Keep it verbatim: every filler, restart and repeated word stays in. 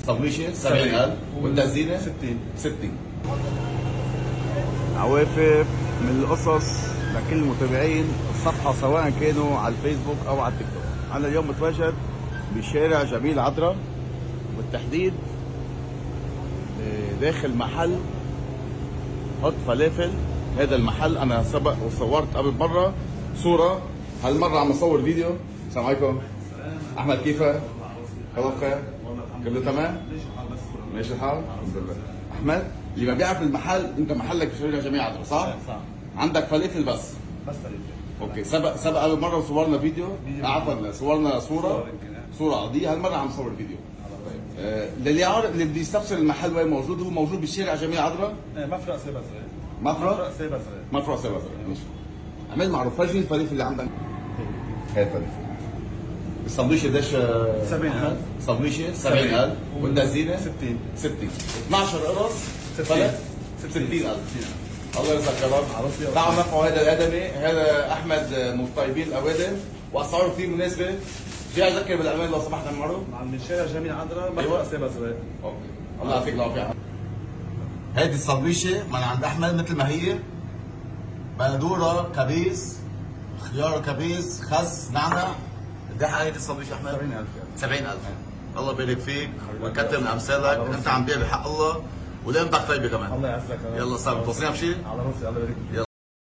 طبليشه سبعين ألف والتزيينه ستين ستين. عوافف من القصص لكل المتابعين الصفحة سواء كانوا على الفيسبوك أو على التيك توك. أنا اليوم متواجد بشارع جميل عطرة، بالتحديد داخل محل حط فلافل. هذا المحل أنا سبق وصورت قبل مرة صورة، هالمرة عم أصور فيديو. السلام عليكم أحمد، كيفك؟ كله بخير؟ كله تمام؟ ماشي الحال؟ الحمد لله. أحمد اللي ما بيعرف المحل، أنت محلك بشارع جميل عطرة صح؟ صح. عندك فلافل بس؟ بس فلافل. اوكي. سبق سبق قبل مره وصورنا فيديو، عفوا صورنا صوره صوره عاديه، هالمره عم نصور فيديو. آه للي عارف، اللي بده يستفسر المحل وين موجود، هو موجود بالشارع جميل عذراء، مفرق سيبا زرق. مفرق سيبا زرق. مفرق سيبا زرق. ماشي. عمل معروف، فرجيني الفلافل اللي عندك. هاي الفلافل. السندويشه قديش؟ سبعين ألف. سندويشه سبعين ألف والتزيينه ستين ستين. اثنعش قرص فلافل ستين ألف. الله يرزقك يا رب. تعالوا نرفعوا هذا الادمي، هذا احمد من طيبين الاوادم، واسعاره كثير مناسبه. جاي اذكر بالامان لو سمحت عمرو. من شارع جميل عذراء، مفرق سيبا زرق. اوكي. الله يعطيك العافيه. هيدي السندويشه من عند احمد مثل ما هي، بندوره كبيس، خيار كبيس، خس، نعنع. قد ايه هيدي السندويشه احمد؟ سبعين ألف. سبعين ألف. الله يبارك فيك ويكتر من امثالك، انت عم بيع بحق الله ولقيمتك طيبه كمان. الله يعزك. يلا صار بتوصينا بشيء؟ على راسي، الله يبارك فيك.